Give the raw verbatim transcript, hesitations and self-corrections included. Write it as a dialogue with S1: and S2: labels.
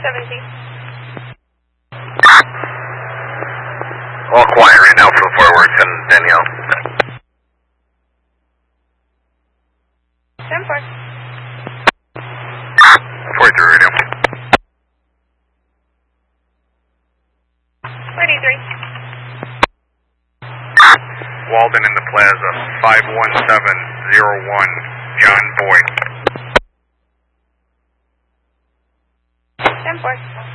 S1: seventeen.
S2: All quiet right now for the fireworks and Danielle.
S1: ten four.
S2: forty-three radio.
S1: forty-three.
S2: Walden in the plaza, five one seven zero one, John Boy.
S1: ten four.